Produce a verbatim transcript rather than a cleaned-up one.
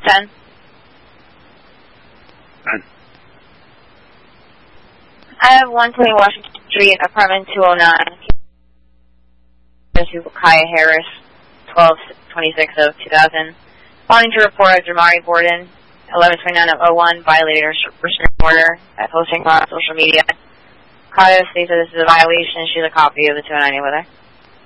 ten. ten. I have one twenty Washington Street, apartment two oh nine. To Kaya Harris, twelve twenty-six of two thousand. Wanting to report Jamari Gordon, eleven twenty-nine of oh one, violated a restraining order by posting on social media. Kaya states that this is a violation. She's a copy of the two ninety with her.